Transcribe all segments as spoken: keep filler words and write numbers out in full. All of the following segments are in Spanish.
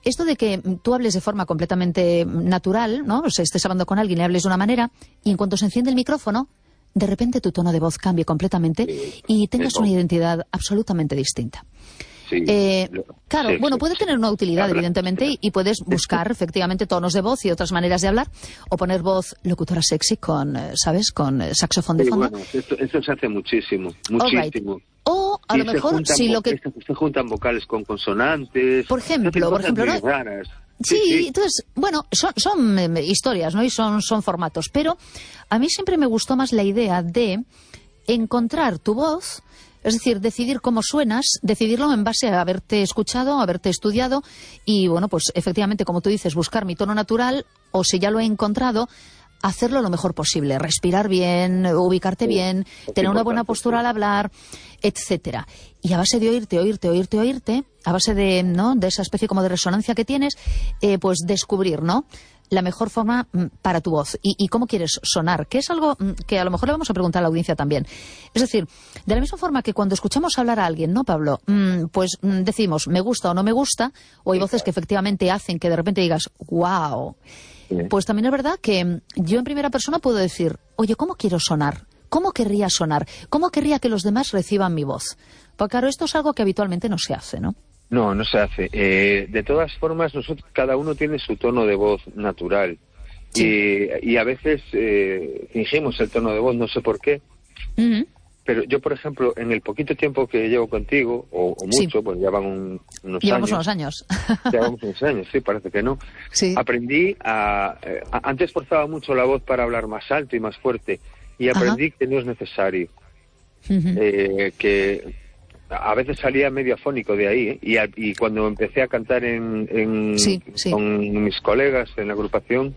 esto de que tú hables de forma completamente natural, ¿no? O sea, estés hablando con alguien y hables de una manera, y en cuanto se enciende el micrófono, de repente tu tono de voz cambie completamente sí, y tengas una identidad absolutamente distinta. Sí, eh, claro, sí, bueno, sí, puede sí. tener una utilidad, Habla. evidentemente, y, y puedes buscar efectivamente tonos de voz y otras maneras de hablar, o poner voz locutora sexy con, eh, ¿sabes?, con eh, saxofón de Sí, fondo. bueno, esto, esto se hace muchísimo, muchísimo. Right. O a y lo se mejor, juntan, si lo que... se juntan vocales con consonantes. Por ejemplo, por ejemplo, muy ¿no? raras. Sí, Sí, sí. entonces, bueno, son, son eh, historias, ¿no? Y son, son formatos. Pero a mí siempre me gustó más la idea de encontrar tu voz, es decir, decidir cómo suenas, decidirlo en base a haberte escuchado, a haberte estudiado y, bueno, pues efectivamente, como tú dices, buscar mi tono natural o si ya lo he encontrado, hacerlo lo mejor posible, respirar bien, ubicarte Sí, bien, es tener una buena importante, postura sí. al hablar, etcétera. Y a base de oírte, oírte, oírte, oírte, a base de, ¿no?, de esa especie como de resonancia que tienes, eh, pues descubrir, ¿no?, la mejor forma mm, para tu voz y, y cómo quieres sonar, que es algo mm, que a lo mejor le vamos a preguntar a la audiencia también. Es decir, de la misma forma que cuando escuchamos hablar a alguien, ¿no, Pablo? Mm, pues mm, decimos, me gusta o no me gusta, o hay voces que efectivamente hacen que de repente digas, wow. Sí. Pues también es verdad que mm, yo en primera persona puedo decir, oye, ¿cómo quiero sonar? ¿Cómo querría sonar? ¿Cómo querría que los demás reciban mi voz? Porque claro, esto es algo que habitualmente no se hace, ¿no? No, no se hace. Eh, de todas formas, nosotros cada uno tiene su tono de voz natural. Sí. Y, y a veces eh, fingimos el tono de voz, no sé por qué. Uh-huh. Pero yo, por ejemplo, en el poquito tiempo que llevo contigo, o, o mucho, Sí. pues ya van un, unos Llevamos años. unos años. Llevamos unos años, sí, parece que no. Sí. Aprendí a, eh, a... Antes forzaba mucho la voz para hablar más alto y más fuerte. Y aprendí Ajá. que no es necesario. Uh-huh. Eh, que a veces salía medio afónico de ahí, ¿eh? y, a, y cuando empecé a cantar en, en Sí, sí. con mis colegas en la agrupación,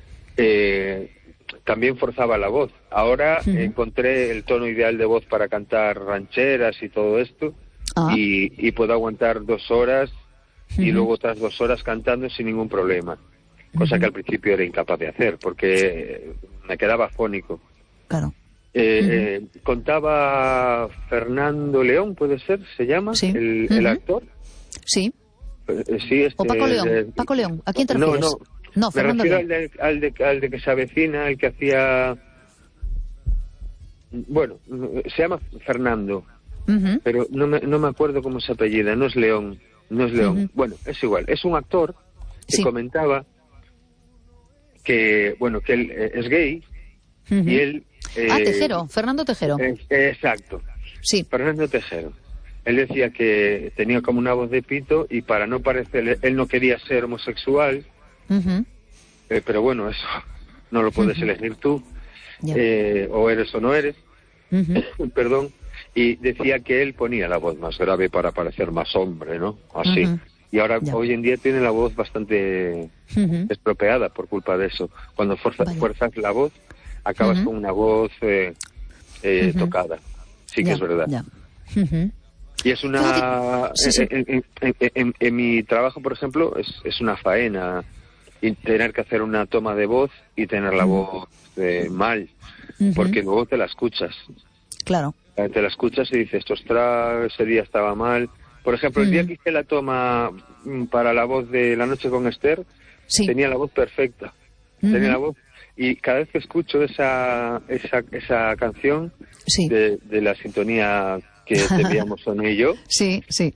eh, también forzaba la voz. Ahora Uh-huh. encontré el tono ideal de voz para cantar rancheras y todo esto, Ah. y, y puedo aguantar dos horas y Uh-huh. luego otras dos horas cantando sin ningún problema, cosa Uh-huh. que al principio era incapaz de hacer, porque me quedaba afónico. Claro. Eh, Uh-huh. eh, contaba Fernando León, ¿puede ser? ¿Se llama? Sí. El, Uh-huh. el actor. Sí. Eh, eh, sí, este, O Paco León. eh, Paco León. ¿A quién te no, refieres? no. No, Me Fernando refiero León. al de, al, de, al de que se avecina, el que hacía... Bueno, se llama Fernando, Uh-huh. pero no me, no me acuerdo cómo se apellida. No es León, no es León. Uh-huh. Bueno, es igual. Es un actor que Sí. comentaba que, bueno, que él eh, es gay Uh-huh. y él... eh, Ah, Tejero. Fernando Tejero. eh, exacto. Sí. Fernando Tejero. Él decía que tenía como una voz de pito y para no parecer, él no quería ser homosexual, Uh-huh. eh, pero bueno, eso no lo puedes Ujú. elegir tú, Ya. eh, o eres o no eres, Uh-huh. perdón, y decía que él ponía la voz más grave para parecer más hombre, ¿no? Así. Ujú. Y ahora, Ya. hoy en día tiene la voz bastante Uh-huh. estropeada por culpa de eso. Cuando fuerza- Vale. fuerzas la voz, acabas Ujú. con una voz eh, eh, Ujú. tocada. Sí que Ya, es verdad. ya. Uh-huh. Y es una... Fíjate- sí, sí. En, en- en- en- en mi trabajo, por ejemplo, es, es una faena y tener que hacer una toma de voz y tener la Mm. voz eh, mal, Ujú. porque luego te la escuchas. Claro. Eh, Te la escuchas y dices, ostras, ese día estaba mal. Por ejemplo, el Mm. día que hice la toma mm, para la voz de La Noche con Esther, Sí. tenía la voz perfecta. Ujú. Tenía la voz... Y cada vez que escucho esa, esa, esa canción Sí. de, de la sintonía que teníamos Sonia y yo, Sí, sí.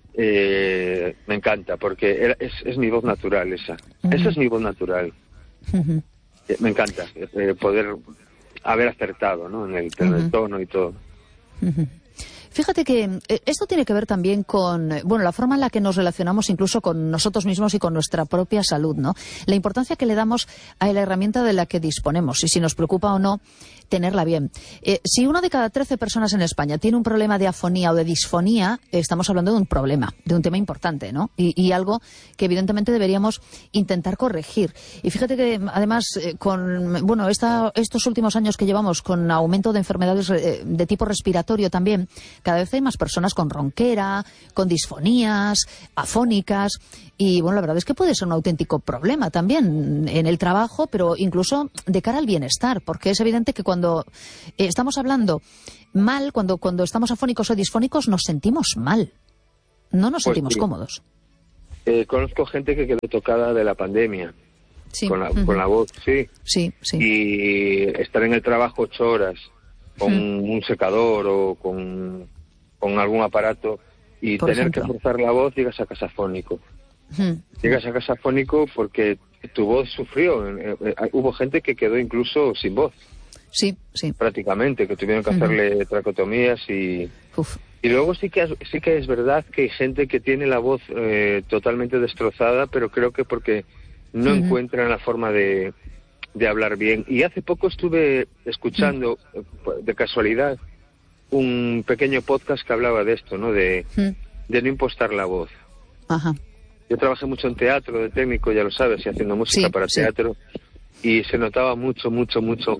eh, me encanta, porque era- es, es mi voz natural esa. Ujú. Esa es mi voz natural. Ujú. Eh, me encanta eh, poder haber acertado, ¿no? En el, en el Ujú. tono y todo. Ujú. Fíjate que eh, esto tiene que ver también con, eh, bueno, la forma en la que nos relacionamos incluso con nosotros mismos y con nuestra propia salud, ¿no? La importancia que le damos a la herramienta de la que disponemos y si nos preocupa o no tenerla bien. Eh, si una de cada trece personas en España tiene un problema de afonía o de disfonía, eh, estamos hablando de un problema, de un tema importante, ¿no? Y, y algo que evidentemente deberíamos intentar corregir. Y fíjate que además eh, con, bueno, esta, estos últimos años que llevamos con aumento de enfermedades eh, de tipo respiratorio también, cada vez hay más personas con ronquera, con disfonías, afónicas, y bueno, la verdad es que puede ser un auténtico problema también en el trabajo, pero incluso de cara al bienestar, porque es evidente que cuando eh, estamos hablando mal, cuando, cuando estamos afónicos o disfónicos, nos sentimos mal, no nos Pues sentimos sí. cómodos. Eh, conozco gente que quedó tocada de la pandemia. Sí. Con la, uh-huh. con la voz, sí. Sí, sí. Y estar en el trabajo ocho horas con uh-huh. un secador o con, con algún aparato y Por tener ejemplo. que forzar la voz, llegas a casa fónico. Uh-huh. Llegas a casa fónico porque tu voz sufrió. Eh, eh, hubo gente que quedó incluso sin voz. Sí, sí. Prácticamente, que tuvieron que hacerle uh-huh. tracotomías y... Uf. Y luego sí que, sí que es verdad que hay gente que tiene la voz eh, totalmente destrozada, pero creo que porque no uh-huh. encuentran la forma de, de hablar bien. Y hace poco estuve escuchando, uh-huh. de casualidad, un pequeño podcast que hablaba de esto, ¿no? De, uh-huh. de no impostar la voz. Ajá. Yo trabajé mucho en teatro de técnico, ya lo sabes, y haciendo música sí, para sí. teatro, y se notaba mucho, mucho, mucho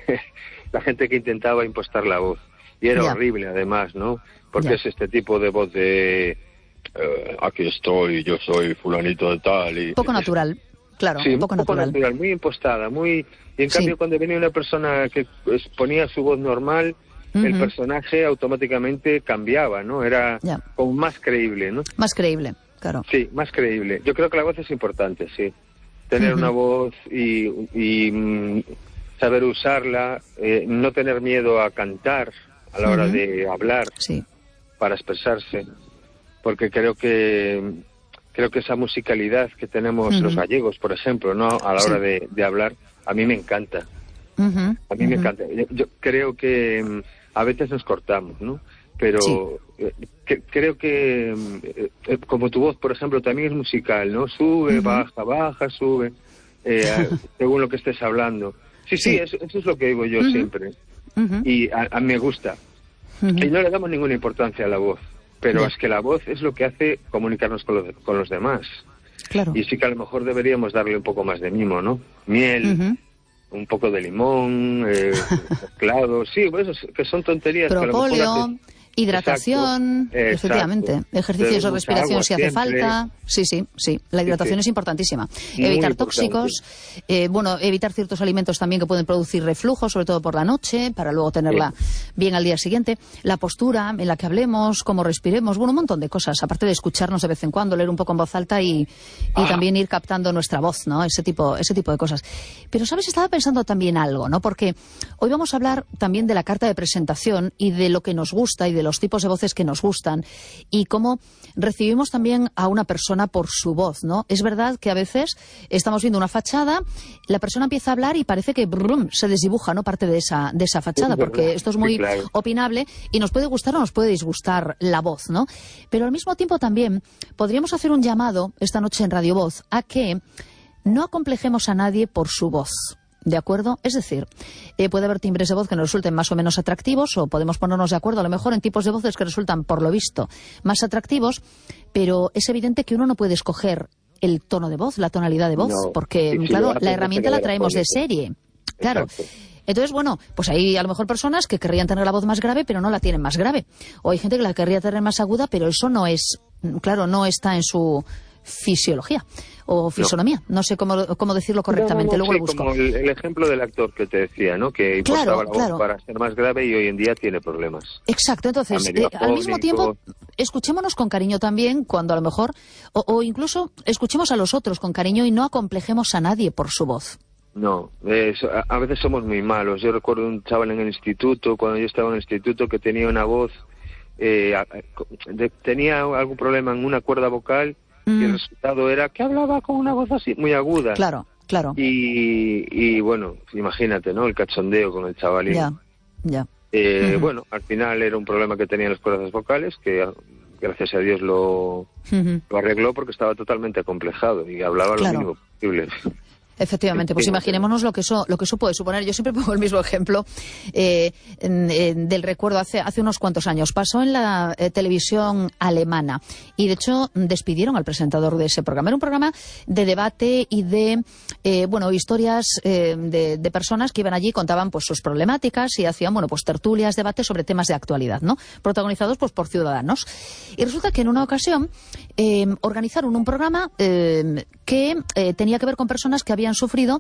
la gente que intentaba impostar la voz. Y era yeah. horrible, además, ¿no? Porque yeah. es este tipo de voz de... Eh, aquí estoy, yo soy fulanito de tal. Y, poco natural, claro, sí, poco, poco natural. natural. Muy impostada, muy... Y en sí. cambio, cuando venía una persona que ponía su voz normal, uh-huh. el personaje automáticamente cambiaba, ¿no? Era yeah. como más creíble, ¿no? Más creíble, claro. Sí, más creíble. Yo creo que la voz es importante, sí. Tener uh-huh. una voz y... y mm, saber usarla, eh, no tener miedo a cantar a la hora uh-huh. de hablar, sí. para expresarse, porque creo que creo que esa musicalidad que tenemos uh-huh. los gallegos, por ejemplo, no a la hora sí. de, de hablar, a mí me encanta. Uh-huh. A mí uh-huh. me encanta. Yo, yo creo que um, a veces nos cortamos, ¿no? Pero sí. eh, que, creo que eh, como tu voz, por ejemplo, también es musical, ¿no? Sube, uh-huh. baja, baja, sube, eh, según lo que estés hablando. Sí, sí, sí. Eso, eso es lo que digo yo uh-huh. siempre. Uh-huh. Y a, a mí me gusta. Uh-huh. Y no le damos ninguna importancia a la voz. Pero yeah. es que la voz es lo que hace comunicarnos con los, con los demás. Claro. Y sí que a lo mejor deberíamos darle un poco más de mimo, ¿no? Miel, uh-huh. un poco de limón, eh, mezclado. Sí, pues eso, que son tonterías. Propóleo, que a lo mejor haces... hidratación, exacto, efectivamente. Exacto. Ejercicios de respiración si hace siempre. falta. Sí, sí, sí. La hidratación sí, sí. es importantísima. Muy evitar importante. tóxicos, eh, bueno, evitar ciertos alimentos también que pueden producir reflujo, sobre todo por la noche, para luego tenerla sí. bien al día siguiente. La postura en la que hablemos, cómo respiremos, bueno, un montón de cosas. Aparte de escucharnos de vez en cuando, leer un poco en voz alta y, y ah. también ir captando nuestra voz, ¿no? Ese tipo, ese tipo de cosas. Pero, ¿sabes? Estaba pensando también algo, ¿no? Porque hoy vamos a hablar también de la carta de presentación y de lo que nos gusta y de los tipos de voces que nos gustan y cómo recibimos también a una persona por su voz, ¿no? Es verdad que a veces estamos viendo una fachada, la persona empieza a hablar y parece que brum, se desdibuja, ¿no? Parte de esa, de esa fachada, porque esto es muy sí, claro. opinable y nos puede gustar o nos puede disgustar la voz, ¿no? Pero al mismo tiempo también podríamos hacer un llamado esta noche en Radio Voz a que no acomplejemos a nadie por su voz. ¿De acuerdo? Es decir, eh, puede haber timbres de voz que nos resulten más o menos atractivos o podemos ponernos de acuerdo a lo mejor en tipos de voces que resultan, por lo visto, más atractivos, pero es evidente que uno no puede escoger el tono de voz, la tonalidad de voz, no, porque, sí, sí, claro, la herramienta la traemos de serie. Claro. Exacto. Entonces, bueno, pues hay a lo mejor personas que querrían tener la voz más grave, pero no la tienen más grave. O hay gente que la querría tener más aguda, pero eso no es, claro, no está en su fisiología o fisonomía, no, no sé cómo, cómo decirlo correctamente, no, no, no, luego sí, lo busco. Como el, el ejemplo del actor que te decía, ¿no? Que impostaba claro, la voz claro. para ser más grave y hoy en día tiene problemas. Exacto, entonces, eh, al mismo tiempo, escuchémonos con cariño también cuando a lo mejor, o, o incluso escuchemos a los otros con cariño y no acomplejemos a nadie por su voz. No, es, a, a veces somos muy malos. Yo recuerdo un chaval en el instituto, cuando yo estaba en el instituto, que tenía una voz, eh, de, tenía algún problema en una cuerda vocal, y el resultado era que hablaba con una voz así, muy aguda. Claro, claro. Y, y bueno, imagínate, ¿no? El cachondeo con el chavalín. Ya, ya. Eh, uh-huh. Bueno, al final era un problema que tenían las cuerdas vocales, que gracias a Dios lo, uh-huh. lo arregló porque estaba totalmente acomplejado y hablaba claro. lo mínimo posible. Efectivamente, pues imaginémonos lo que eso, lo que eso puede suponer. Yo siempre pongo el mismo ejemplo eh, en, en, del recuerdo hace, hace unos cuantos años. Pasó en la eh, televisión alemana y, de hecho, despidieron al presentador de ese programa. Era un programa de debate y de, eh, bueno, historias eh, de, de personas que iban allí y contaban pues sus problemáticas y hacían, bueno, pues tertulias, debates sobre temas de actualidad, ¿no? Protagonizados pues por ciudadanos. Y resulta que en una ocasión eh, organizaron un programa eh, que eh, tenía que ver con personas que habían sufrido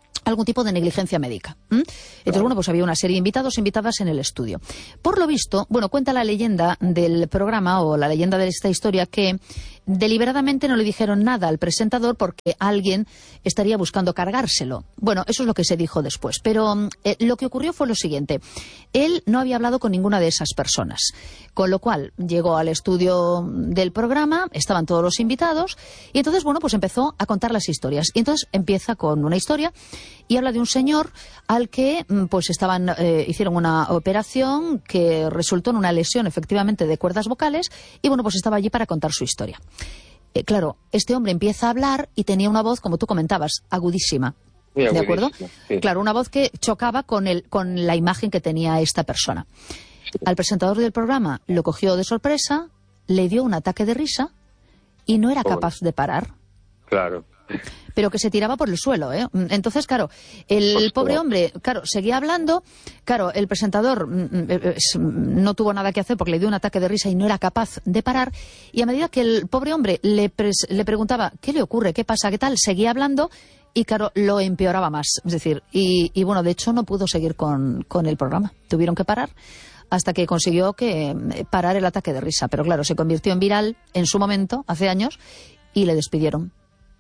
algún tipo de negligencia médica. ¿Mm? Entonces, claro. bueno, pues había una serie de invitados, invitadas en el estudio. Por lo visto, bueno, cuenta la leyenda del programa o la leyenda de esta historia que deliberadamente no le dijeron nada al presentador porque alguien estaría buscando cargárselo. Bueno, eso es lo que se dijo después. Pero eh, lo que ocurrió fue lo siguiente. Él no había hablado con ninguna de esas personas. Con lo cual, llegó al estudio del programa, estaban todos los invitados, y entonces, bueno, pues empezó a contar las historias. Y entonces empieza con una historia y habla de un señor al que, pues, estaban, eh, hicieron una operación que resultó en una lesión, efectivamente, de cuerdas vocales, y bueno, pues estaba allí para contar su historia. Eh, claro, este hombre empieza a hablar y tenía una voz, como tú comentabas, agudísima. Muy ¿De acuerdo? Sí. Claro, una voz que chocaba con, el, con la imagen que tenía esta persona. Sí. Al presentador del programa lo cogió de sorpresa, le dio un ataque de risa y no era capaz de parar. Claro. Pero que se tiraba por el suelo, ¿eh? Entonces, claro, el Ostras. pobre hombre, claro, seguía hablando, claro, el presentador no tuvo nada que hacer porque le dio un ataque de risa y no era capaz de parar, y a medida que el pobre hombre le, pres le preguntaba, ¿qué le ocurre? ¿Qué pasa? ¿Qué tal? Seguía hablando y, claro, lo empeoraba más. Es decir, y, y bueno, de hecho no pudo seguir con, con el programa. Tuvieron que parar hasta que consiguió que parar el ataque de risa. Pero claro, se convirtió en viral en su momento, hace años, y le despidieron.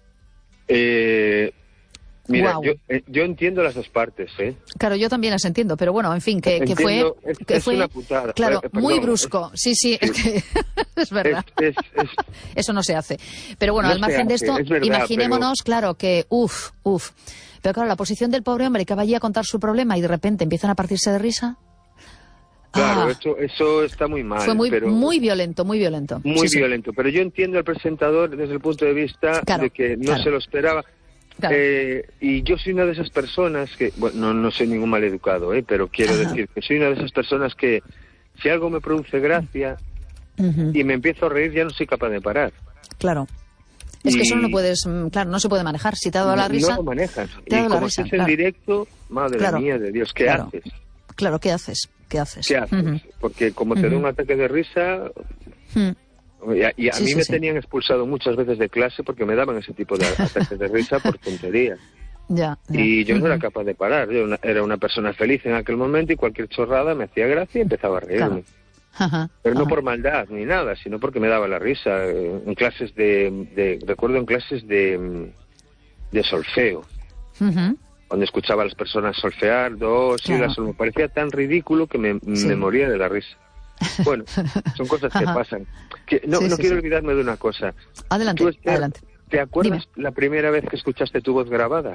Eh, mira, wow. yo, eh, yo entiendo las dos partes, ¿eh? Claro, yo también las entiendo, pero bueno, en fin, que, entiendo, que fue... Es, que es fue una putada. Claro, eh, perdón, muy brusco. Es, sí, sí, es, que, es verdad. Es, es, es, Eso no se hace. Pero bueno, no al margen de esto, verdad, imaginémonos, pero... claro, que uff, uff. Pero claro, la posición del pobre hombre que va allí a contar su problema y de repente empiezan a partirse de risa... Claro, ah, eso, eso está muy mal. Fue muy, pero, muy violento, muy violento. Muy sí, violento, sí. pero yo entiendo al presentador desde el punto de vista claro, de que no claro. se lo esperaba. Claro. Eh, y yo soy una de esas personas que, bueno, no, no soy ningún maleducado, ¿eh? Pero quiero Ajá. decir que soy una de esas personas que si algo me produce gracia uh-huh. y me empiezo a reír ya no soy capaz de parar. Claro. Es y... que eso no puedes, claro, no se puede manejar. Si te ha dado la risa... No lo manejas. Te ha y dado como la risa, es claro. en directo, madre claro. mía de Dios, ¿qué claro. haces? Claro, ¿qué haces? ¿Qué haces? ¿Qué haces? Uh-huh. Porque como te uh-huh. da un ataque de risa... Uh-huh. Y a, y a sí, mí sí, me sí. tenían expulsado muchas veces de clase porque me daban ese tipo de ataques de risa por tonterías. Ya, ya. Y yo uh-huh. no era capaz de parar. Yo una, era una persona feliz en aquel momento y cualquier chorrada me hacía gracia y empezaba a reírme. Claro. Ajá, Pero no ajá. por maldad ni nada, sino porque me daba la risa. En clases de... de recuerdo en clases de, de solfeo. Uh-huh. Cuando escuchaba a las personas solfear, dos, claro. y las, me parecía tan ridículo que me, sí. me moría de la risa. Bueno, son cosas que pasan. Que, no sí, no sí, quiero sí. olvidarme de una cosa. Adelante, ¿Tú, Esther, adelante. ¿Te acuerdas Dime. la primera vez que escuchaste tu voz grabada?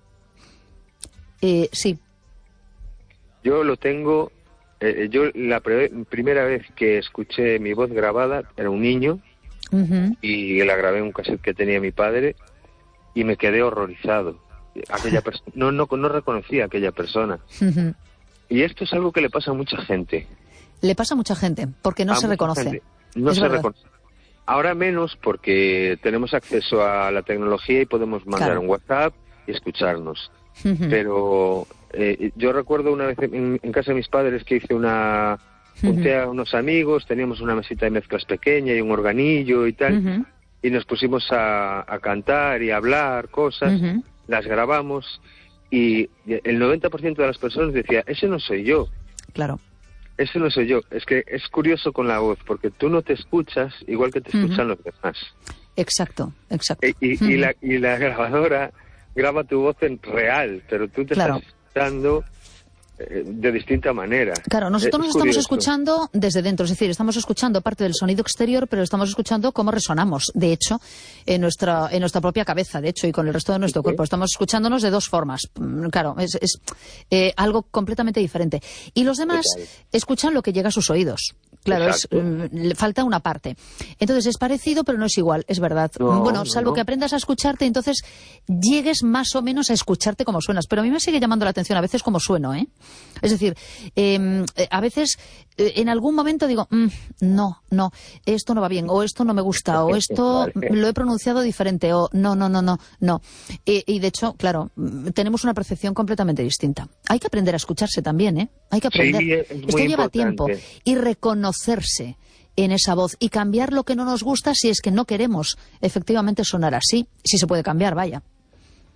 Eh, sí. Yo lo tengo... Eh, yo la pre primera vez que escuché mi voz grabada era un niño uh-huh. y la grabé en un cassette que tenía mi padre y me quedé horrorizado. Aquella persona no, no, no reconocía a aquella persona. Uh-huh. Y esto es algo que le pasa a mucha gente. Le pasa a mucha gente, porque no a se reconoce. Gente. No es se verdad. reconoce. Ahora menos porque tenemos acceso a la tecnología y podemos mandar claro. un WhatsApp y escucharnos. Uh-huh. Pero eh, yo recuerdo una vez en, en casa de mis padres que hice una... junté uh-huh. a unos amigos, teníamos una mesita de mezclas pequeña y un organillo y tal, uh-huh. y nos pusimos a, a cantar y a hablar cosas, uh-huh. las grabamos y el noventa por ciento de las personas decía, ese no soy yo. Claro. Ese no soy yo. Es que es curioso con la voz, porque tú no te escuchas igual que te escuchan uh-huh. los demás. Exacto, exacto. Y, y, uh-huh. y, la, y la grabadora graba tu voz en real, pero tú te claro. estás escuchando eh, de distinta manera. Claro, nosotros es nos curioso. Estamos escuchando desde dentro, es decir, estamos escuchando parte del sonido exterior, pero estamos escuchando cómo resonamos, de hecho, en nuestra en nuestra propia cabeza, de hecho, y con el resto de nuestro ¿Sí? cuerpo. Estamos escuchándonos de dos formas. Claro, es, es eh, algo completamente diferente. Y los demás escuchan lo que llega a sus oídos. Claro, es, le falta una parte. Entonces es parecido, pero no es igual, es verdad. No, bueno, salvo no. que aprendas a escucharte, entonces llegues más o menos a escucharte como suenas. Pero a mí me sigue llamando la atención a veces cómo sueno, ¿eh? Es decir, eh, a veces eh, en algún momento digo, mm, no, no, esto no va bien, o esto no me gusta, o esto lo he pronunciado diferente, o no, no, no, no, no. Y, y de hecho, claro, tenemos una percepción completamente distinta. Hay que aprender a escucharse también, ¿eh? Hay que aprender. Sí, es esto lleva importante. tiempo. Y reconocerse en esa voz y cambiar lo que no nos gusta si es que no queremos efectivamente sonar así. Si se puede cambiar, vaya.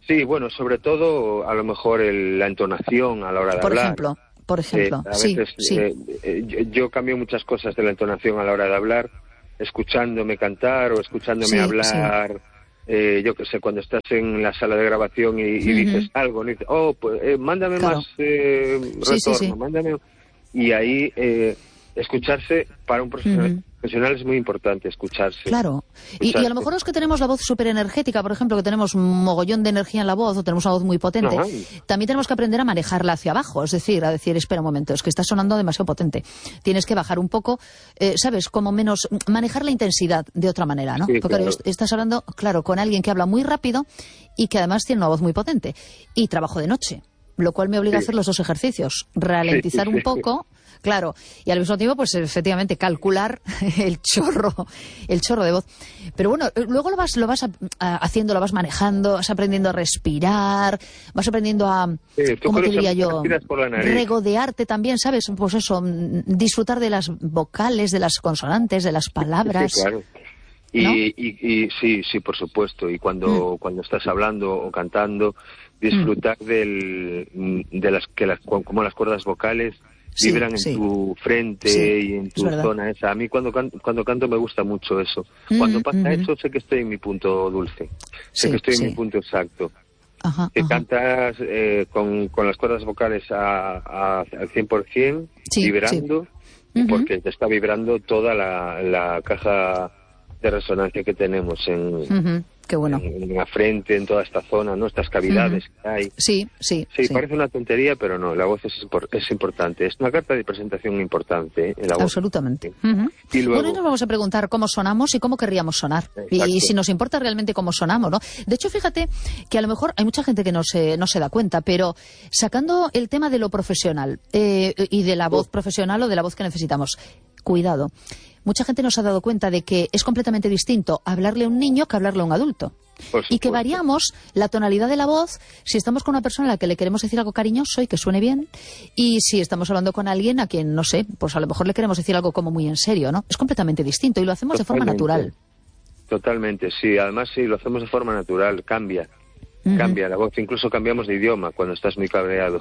Sí, bueno, sobre todo a lo mejor el, la entonación a la hora de por hablar. Ejemplo, por ejemplo, eh, a sí, veces, sí. Eh, eh, yo, yo cambio muchas cosas de la entonación a la hora de hablar, escuchándome cantar o escuchándome Sí, hablar. sí. Eh, yo qué sé, cuando estás en la sala de grabación y, y Uh-huh. dices algo, dices, oh, pues eh, mándame Claro. más eh, retorno, Sí, sí, sí. mándame... Y ahí eh, escucharse para un profesional, Uh-huh. profesional es muy importante, escucharse. Claro, y, escucharse. y a lo mejor los que tenemos la voz súper energética, por ejemplo, que tenemos un mogollón de energía en la voz o tenemos una voz muy potente, Ajá. también tenemos que aprender a manejarla hacia abajo, es decir, a decir, espera un momento, es que está sonando demasiado potente. Tienes que bajar un poco, eh, ¿sabes? Como menos, manejar la intensidad de otra manera, ¿no? Sí, Porque claro. est- estás hablando, claro, con alguien que habla muy rápido y que además tiene una voz muy potente. Y trabajo de noche, lo cual me obliga Sí. a hacer los dos ejercicios, ralentizar Sí, sí, un poco... Claro, y al mismo tiempo, pues efectivamente, calcular el chorro, el chorro de voz. Pero bueno, luego lo vas, lo vas a- a- haciendo, lo vas manejando, vas aprendiendo a respirar, vas aprendiendo a, Sí, tú ¿cómo te diría curiosamente yo? respiras por la nariz. Regodearte también, ¿sabes? Pues eso, mm, disfrutar de las vocales, de las consonantes, de las palabras. Sí, claro. Y, ¿no? y, y sí, sí, por supuesto. Y cuando, Mm. cuando estás hablando o cantando, disfrutar del, de las que las, como las cuerdas vocales Sí, vibran en sí. tu frente Sí, y en es tu verdad. zona esa. A mí cuando canto, cuando canto me gusta mucho eso. Mm, Cuando pasa ujú. eso sé que estoy en mi punto dulce. Sé Sí, que estoy sí. en mi punto exacto. Ajá, Que ajá. cantas eh, con, con las cuerdas vocales a, a, al cien por ciento, Sí, vibrando, sí. Ujú. porque te está vibrando toda la, la caja de resonancia que tenemos en, Ujú. Qué bueno. en, en la frente, en toda esta zona, ¿no? Estas cavidades Ujú. que hay. Sí, sí, Sí, sí. parece una tontería, pero no, la voz es, impor- es importante. Es una carta de presentación importante, ¿eh? La voz. Absolutamente. Sí. Ujú. Y luego- Bueno, y nos vamos a preguntar cómo sonamos y cómo querríamos sonar. Y, Exacto. y si nos importa realmente cómo sonamos, ¿no? De hecho, fíjate que a lo mejor hay mucha gente que no se, no se da cuenta, pero sacando el tema de lo profesional eh, y de la voz profesional o de la voz que necesitamos, cuidado. Mucha gente nos ha dado cuenta de que es completamente distinto hablarle a un niño que hablarle a un adulto. Por Y que supuesto. variamos la tonalidad de la voz si estamos con una persona a la que le queremos decir algo cariñoso y que suene bien, y si estamos hablando con alguien a quien, no sé, pues a lo mejor le queremos decir algo como muy en serio, ¿no? Es completamente distinto y lo hacemos de forma Totalmente. natural. Totalmente, sí. Además, sí, lo hacemos de forma natural, cambia. Ujú. Cambia la voz, incluso cambiamos de idioma cuando estás muy cabreado.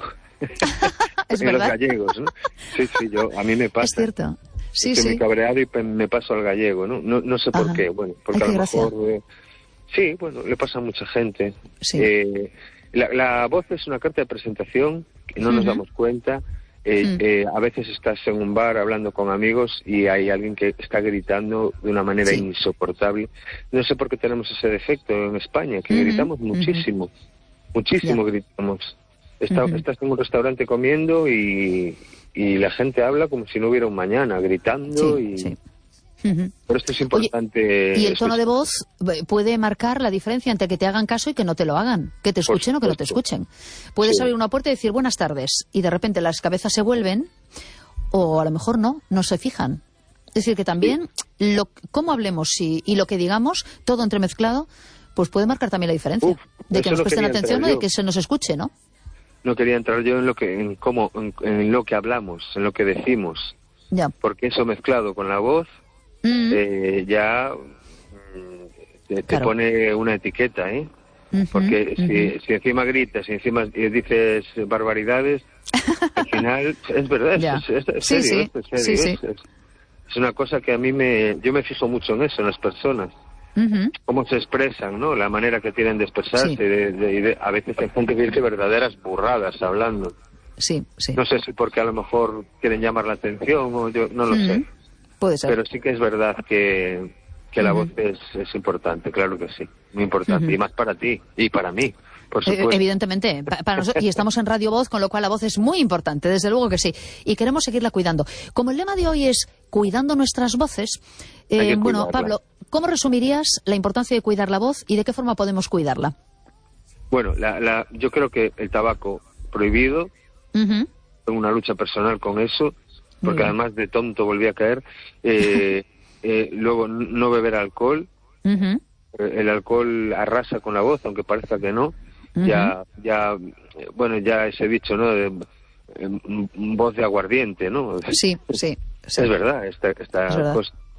Es En los verdad. gallegos, ¿no? Sí, sí, yo, a mí me pasa. Es cierto. Sí, Estoy sí. muy cabreado y pe- me paso al gallego, ¿no? No, no sé por Ajá. qué, bueno, porque Ay, a qué lo gracia. mejor... eh, sí, bueno, le pasa a mucha gente. Sí. Eh, la, la voz es una carta de presentación que no nos Ujú. damos cuenta. Eh, Mm. eh, a veces estás en un bar hablando con amigos y hay alguien que está gritando de una manera Sí. insoportable. No sé por qué tenemos ese defecto en España, que Ujú, gritamos ujú. muchísimo, muchísimo Ya. gritamos. Está- Ujú. Estás en un restaurante comiendo y, y la gente habla como si no hubiera un mañana, gritando Sí, y... sí. Ujú. Pero esto es importante. Y el tono de escuchar. voz eh, puede marcar la diferencia entre que te hagan caso y que no te lo hagan, que te Por escuchen o que no te supuesto. escuchen. Puedes Sí. abrir una puerta y decir buenas tardes y de repente las cabezas se vuelven o a lo mejor no, no se fijan. Es decir, que también lo, cómo hablemos y, y lo que digamos, todo entremezclado, pues puede marcar también la diferencia. Uf, de eso que nos lo presten quería atención o entrar de yo. que se nos escuche, ¿no? No quería entrar yo en lo que, en cómo, en, en lo que hablamos, en lo que decimos, Ya. porque eso mezclado con la voz Mm, eh, ya mm, te, te Claro. pone una etiqueta, ¿eh? ujú, Porque ujú. si, si encima gritas, si encima dices barbaridades, al final es verdad, Ya. es, es, es Sí, serio, sí, esto es serio, sí, sí. es- es- es una cosa que a mí me, yo me fijo mucho en eso, en las personas. Ujú. Cómo se expresan, ¿no? La manera que tienen de expresarse. Sí. De, de- de- a veces hay gente que dice verdaderas burradas hablando. Sí, sí. No sé si porque a lo mejor quieren llamar la atención o yo no lo Ujú. sé. Puede ser. Pero sí que es verdad que, que la Ujú. voz es, es importante, claro que sí. Muy importante. Ujú. Y más para ti y para mí, por Eh, supuesto. Evidentemente, pa- para nosotros, y estamos en Radio Voz, con lo cual la voz es muy importante, desde luego que sí, y queremos seguirla cuidando. Como el lema de hoy es cuidando nuestras voces, eh, Hay que bueno, cuidarla. Pablo, ¿cómo resumirías la importancia de cuidar la voz y de qué forma podemos cuidarla? Bueno, la, la, yo creo que el tabaco prohibido, Ujú. tengo una lucha personal con eso, porque bien. además de tonto volví a caer. Eh, eh, luego, n- no beber alcohol. Ujú. El alcohol arrasa con la voz, aunque parezca que no. Ujú. Ya, ya, eh, bueno, ya ese dicho, ¿no? De, eh, m- voz de aguardiente, ¿no? Sí, sí, sí. Es verdad, esta, esta Es verdad. cosa.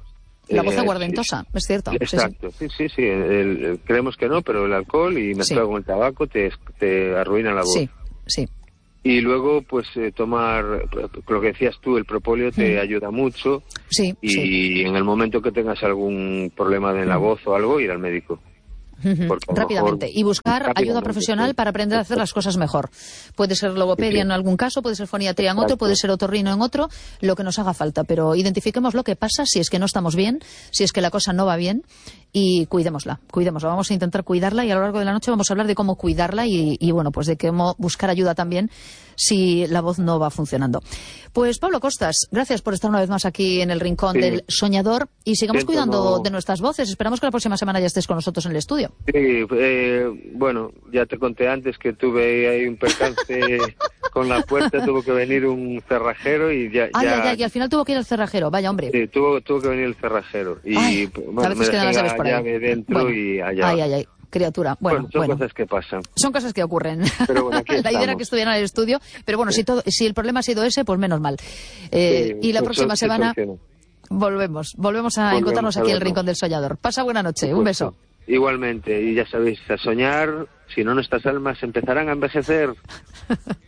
La voz eh, aguardentosa, sí. es cierto. Exacto, sí, sí, sí, sí. El, el, creemos que no, pero el alcohol y mezclado sí. con el tabaco te, te arruina la voz. Sí, sí. Y luego, pues, eh, tomar, lo que decías tú, el propóleo te mm. ayuda mucho. Sí, y sí. en el momento que tengas algún problema en la mm. voz o algo, ir al médico. Rápidamente. Y buscar ayuda profesional sí. para aprender a hacer las cosas mejor. Puede ser logopedia sí, sí. en algún caso, puede ser foniatría en otro, puede ser otorrino en otro, lo que nos haga falta. Pero identifiquemos lo que pasa si es que no estamos bien, si es que la cosa no va bien, y cuidémosla, cuidémosla. Vamos a intentar cuidarla y a lo largo de la noche vamos a hablar de cómo cuidarla y, y bueno, pues de cómo buscar ayuda también si la voz no va funcionando. Pues Pablo Costas, gracias por estar una vez más aquí en el Rincón sí. del Soñador y sigamos Siento cuidando no... de nuestras voces. Esperamos que la próxima semana ya estés con nosotros en el estudio. Sí, eh, bueno, ya te conté antes que tuve ahí un percance con la puerta, tuvo que venir un cerrajero y ya... Ah, ya, ya, ya, y al final tuvo que ir el cerrajero, vaya hombre. Sí, tuvo, tuvo que venir el cerrajero y ay, bueno, a veces me quedan las llaves por ahí. llave dentro bueno, y allá. Ay, ay, ay. Criatura. Bueno, bueno son bueno. cosas que pasan. Son cosas que ocurren. Pero bueno, la idea era que estuvieran en el estudio, pero bueno, sí. si todo, si el problema ha sido ese, pues menos mal. Eh, sí, y la pues próxima semana volvemos, volvemos a volvemos encontrarnos a aquí en el Rincón del Soñador. Pasa buena noche, un beso. Igualmente, y ya sabéis, a soñar, si no nuestras almas empezarán a envejecer.